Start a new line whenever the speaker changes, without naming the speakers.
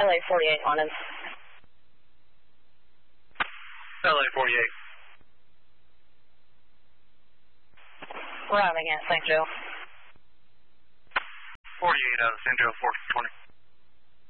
LA 48 wanted.
LA 48.
Routing at St. Joe.
48 out of San Joe 420.